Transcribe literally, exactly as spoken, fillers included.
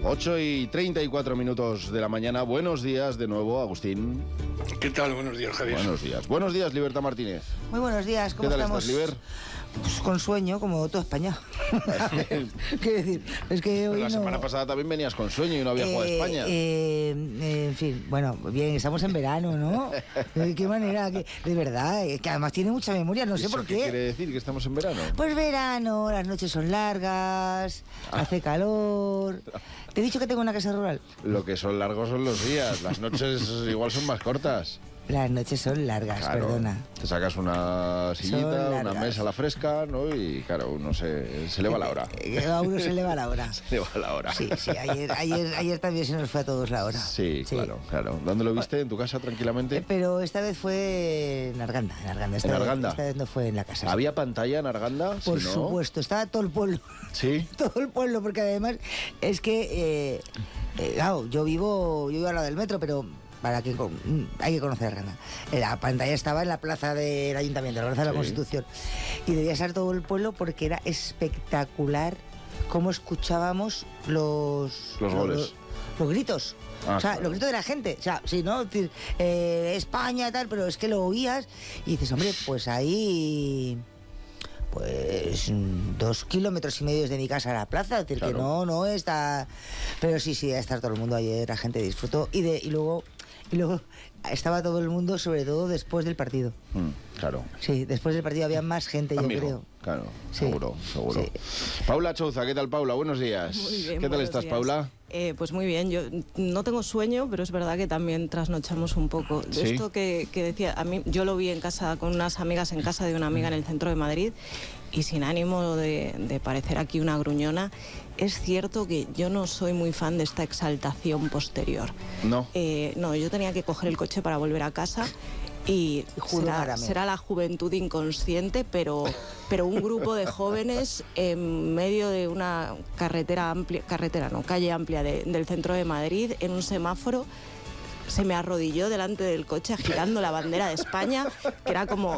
ocho y treinta y cuatro minutos de la mañana. Buenos días de nuevo, Agustín. ¿Qué tal? Buenos días, Javier. Buenos días. Buenos días, Libertad Martínez. Muy buenos días, ¿cómo ¿Qué tal estamos? estás, Liber? Pues con sueño, como toda España. Quiero decir, es que hoy La no... semana pasada también venías con sueño y no había jugado a Eh, España. eh, eh, en fin, bueno, bien, estamos en verano, ¿no? ¿De qué manera? Que, de verdad, eh, que además tiene mucha memoria, no sé ¿Eso por qué qué. quiere decir? ¿Que estamos en verano? Pues verano, las noches son largas, Ah. hace calor. Te he dicho que tengo una casa rural. Lo que son largos son los días. Las noches igual son más cortas. Las noches son largas, Claro, perdona. te sacas una sillita, Son una largas. mesa a la fresca, ¿no? Y claro, uno se, se le va la hora. Eh, A uno se le va la hora. Se le va la hora. Sí, sí, ayer, ayer, ayer también se nos fue a todos la hora. Sí, claro, claro. ¿Dónde lo viste? ¿En tu casa tranquilamente? Eh, Pero esta vez fue en Arganda, en Arganda. Esta ¿En vez- Arganda? Esta vez no fue en la casa. sí. ¿Había pantalla en Arganda? Por Si no- supuesto, estaba todo el pueblo. Sí. Todo el pueblo, porque además es que, eh, eh, claro, yo vivo, yo vivo al lado del metro, pero para que con- mm, hay que conocer Arganda. Eh, La pantalla estaba en la plaza del Ayuntamiento, en la plaza de la Sí. Constitución. Y debía ser todo el pueblo porque era espectacular cómo escuchábamos los... Los goles. Los, los gritos. Ah, o sea, claro. los gritos de la gente. O sea, sí, ¿no? Es decir, eh, España, tal, pero es que lo oías y dices, hombre, pues ahí... Pues mm, dos kilómetros y medio de mi casa a la plaza, es decir, Claro. que no, no está... Pero sí, sí, a estar todo el mundo ayer, la gente disfrutó y, de, y luego y luego estaba todo el mundo, sobre todo después del partido. Mm, claro. Sí, después del partido había más gente, yo Amigo, creo. Claro, Sí. seguro, seguro. Sí. Paula Chouza, ¿qué tal, Paula? Buenos días. Muy bien, ¿Qué tal buenos estás, días. Paula? Eh, pues muy bien, yo no tengo sueño, pero es verdad que también trasnochamos un poco. De ¿Sí? Esto que, que decía, a mí yo lo vi en casa con unas amigas, en casa de una amiga en el centro de Madrid, y sin ánimo de, de parecer aquí una gruñona, es cierto que yo no soy muy fan de esta exaltación posterior. No. Eh, no, yo tenía que coger el coche para volver a casa y Juro será, Garame. será la juventud inconsciente, pero, pero un grupo de jóvenes en medio de una carretera amplia, carretera no, calle amplia de- del centro de Madrid, en un semáforo, se me arrodilló delante del coche agitando la bandera de España, que era como,